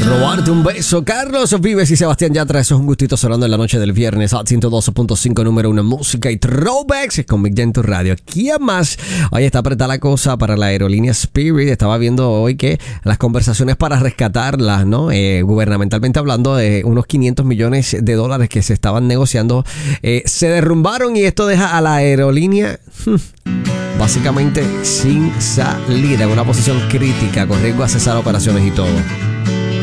Robarte un beso, Carlos Vives y Sebastián Yatra. Eso es un gustito sonando en la noche del viernes. Hot 102.5, número 1, música y throwbacks con Mick en tu radio. ¿Quién más? Oye, está apretada la cosa para la aerolínea Spirit. Estaba viendo hoy que las conversaciones para rescatarlas, ¿no? Gubernamentalmente hablando, de unos $500 millones que se estaban negociando, se derrumbaron, y esto deja a la aerolínea básicamente sin salida, en una posición crítica, con riesgo a cesar operaciones y todo.